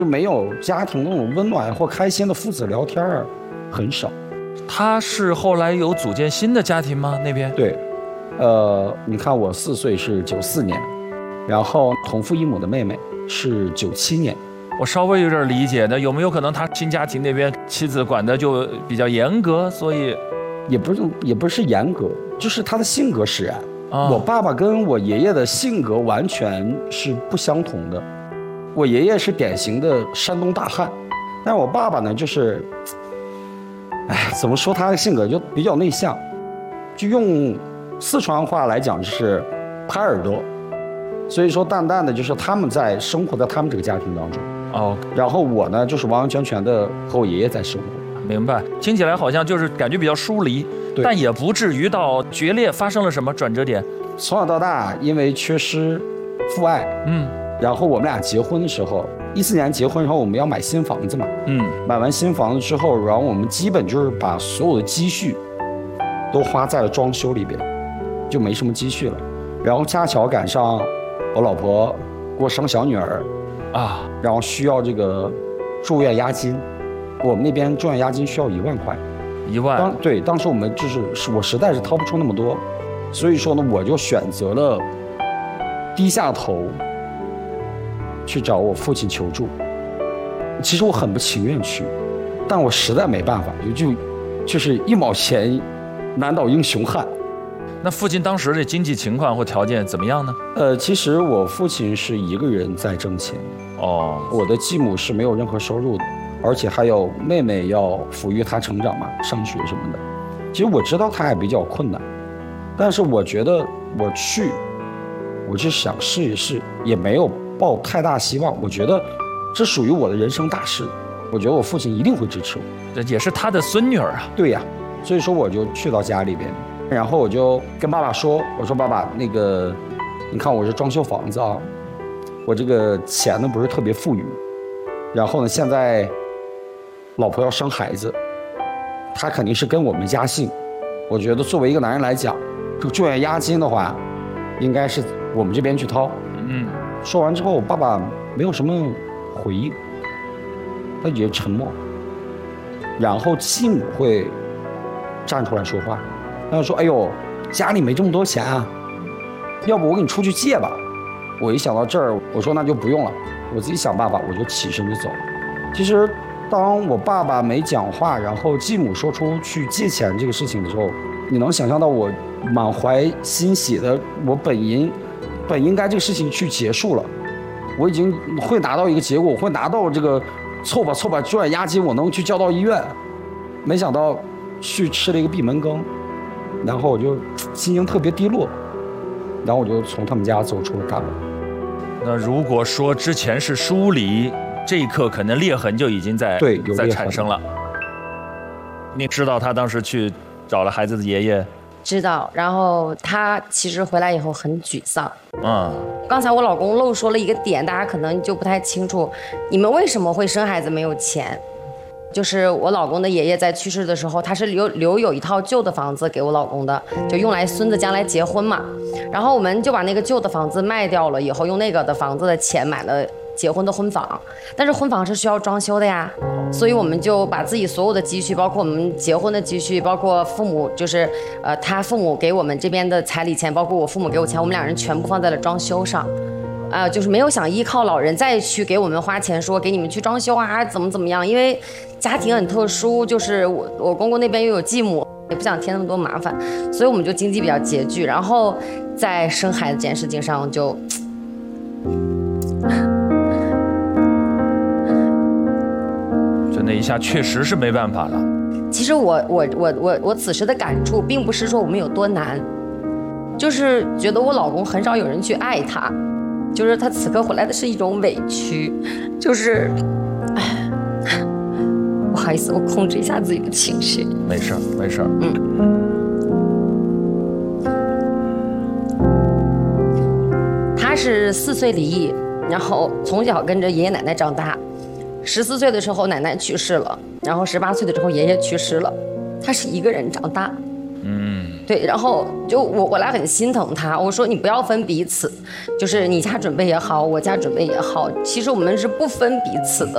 就没有家庭那种温暖或开心的父子聊天儿很少。 他是后来有组建新的家庭吗？那边？ 对，你看我4岁是94年，然后同父异母的妹妹是97年。 我稍微有点理解的，有没有可能他新家庭那边妻子管的就比较严格，所以也不是严格，就是他的性格使然。我爸爸跟我爷爷的性格完全是不相同的。我爷爷是典型的山东大汉，但是我爸爸呢，就是，怎么说他的性格就比较内向，就用四川话来讲就是耙耳朵。所以说淡淡的就是他们在生活在他们这个家庭当中。然后我呢就是完完全全的和我爷爷在生活。 明白，听起来好像就是感觉比较疏离，但也不至于到决裂。发生了什么转折点？ 从小到大因为缺失父爱，然后我们俩结婚的时候，14年结婚，然后我们要买新房子嘛，买完新房子之后，然后我们基本就是把所有的积蓄都花在了装修里边，就没什么积蓄了。然后恰巧赶上我老婆给我生小女儿然后需要这个住院押金，我们那边住院押金需要1万块。 1万？ 对，当时我们我实在是掏不出那么多，所以说呢，我就选择了低下头去找我父亲求助。其实我很不情愿去，但我实在没办法，就是1毛钱难倒英雄汉。 那父亲当时的经济情况或条件怎么样呢？ 其实我父亲是一个人在挣钱。我的继母是没有任何收入的，而且还有妹妹要抚育她成长嘛，上学什么的。其实我知道她还比较困难，但是我觉得我就想试一试，也没有抱太大希望。我觉得这属于我的人生大事，我觉得我父亲一定会支持我。 这也是他的孙女儿啊。 对呀，所以说我就去到家里边，然后我就跟爸爸说，我说爸爸，那个你看我是装修房子啊，我这个钱呢不是特别富裕，然后呢现在老婆要生孩子，她肯定是跟我们家姓，我觉得作为一个男人来讲，这个住院押金的话应该是我们这边去掏。说完之后我爸爸没有什么回应，他也沉默，然后继母会站出来说话，他就说，哎呦，家里没这么多钱啊，要不我给你出去借吧。我一想到这儿，我说那就不用了，我自己想办法，我就起身就走了。其实当我爸爸没讲话，然后继母说出去借钱这个事情的时候，你能想象到我满怀欣喜的，我本应该这个事情去结束了，我已经会拿到一个结果，我会拿到这个凑吧住院押金，我能去交到医院。没想到去吃了一个闭门羹，然后我就心情特别低落，然后我就从他们家走出了大门。 那如果说之前是疏离，这一刻可能裂痕就已经在产生了。你知道他当时去找了孩子的爷爷？ 知道，然后他其实回来以后很沮丧。刚才我老公漏说了一个点，大家可能就不太清楚，你们为什么会生孩子没有钱？就是我老公的爷爷在去世的时候，他是留有一套旧的房子给我老公的，就用来孙子将来结婚嘛。然后我们就把那个旧的房子卖掉了，以后用那个的房子的钱买了结婚的婚房，但是婚房是需要装修的呀，所以我们就把自己所有的积蓄，包括我们结婚的积蓄，包括父母就是他父母给我们这边的彩礼钱，包括我父母给我钱，我们2人全部放在了装修上。就是没有想依靠老人再去给我们花钱，说给你们去装修啊，怎么样？因为家庭很特殊，就是我公公那边又有继母，也不想添那么多麻烦，所以我们就经济比较拮据。然后在生孩子这件事情上就那一下确实是没办法了。 其实我此时的感触，并不是说我们有多难，就是觉得我老公很少有人去爱他。就是他此刻回来的是一种委屈，就是不好意思，我控制一下自己的情绪。 没事没事。 他是4岁离异，然后从小跟着爷爷奶奶长大，14岁的时候奶奶去世了，然后18岁的时候爷爷去世了，他是一个人长大。对，然后就我俩很心疼他，我说你不要分彼此，就是你家准备也好，我家准备也好，其实我们是不分彼此的。